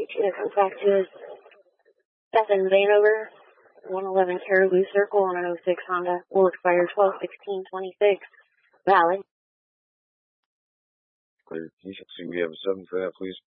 Vehicle practice. Stop in Vanover, 111 Caribou Circle on an 06 Honda. Will expire 12/16/26. Valid. Clear. You should see we have a 7 for that, please.